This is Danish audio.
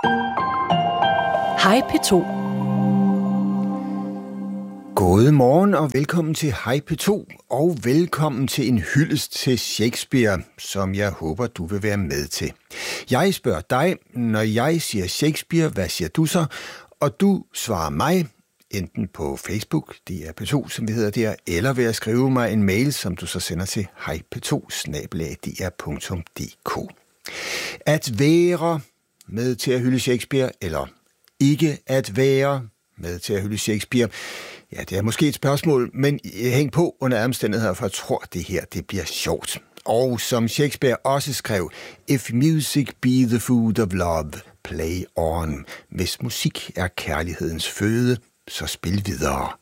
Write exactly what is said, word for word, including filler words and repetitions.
Hej P to. God morgen og velkommen til Hej P to, og velkommen til en hyldest til Shakespeare, som jeg håber, du vil være med til. Jeg spørger dig, når jeg siger Shakespeare, hvad siger du så? Og du svarer mig, enten på Facebook, det er P to, som vi hedder der, eller ved at skrive mig en mail, som du så sender til hej p to snabel-a d r punktum d k. At være med til at hylde Shakespeare, eller ikke at være med til at hylde Shakespeare, ja, det er måske et spørgsmål, men hæng på under omstændigheder, for jeg tror, det her det bliver sjovt. Og som Shakespeare også skrev, if music be the food of love, play on. Hvis musik er kærlighedens føde, så spil videre.